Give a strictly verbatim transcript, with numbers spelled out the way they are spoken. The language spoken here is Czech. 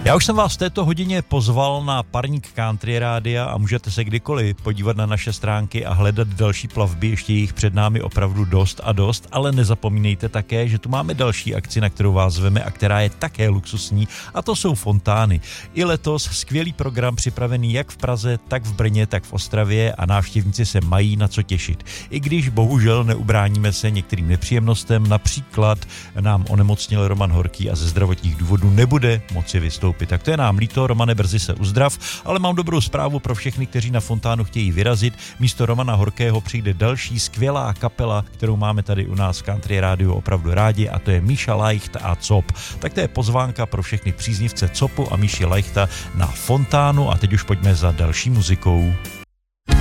Já už jsem vás v této hodině pozval na Parník Country Rádia a můžete se kdykoliv podívat na naše stránky a hledat další plavby, ještě jich před námi opravdu dost a dost, ale nezapomínejte také, že tu máme další akci, na kterou vás zveme a která je také luxusní, a to jsou fontány. I letos skvělý program připravený jak v Praze, tak v Brně, tak v Ostravě a návštěvníci se mají na co těšit. I když bohužel neubráníme se některým nepříjemnostem, například nám onemocnil Roman Horký a ze zdravotních důvodů nebude moci vystoupit. Tak to je nám líto, Romane, brzy se uzdrav, ale mám dobrou zprávu pro všechny, kteří na fontánu chtějí vyrazit. Místo Romana Horkého přijde další skvělá kapela, kterou máme tady u nás v Country Rádiu opravdu rádi, a to je Míša Leicht a Cop. Tak to je pozvánka pro všechny příznivce Copu a Míši Leichta na fontánu a teď už pojďme za další muzikou.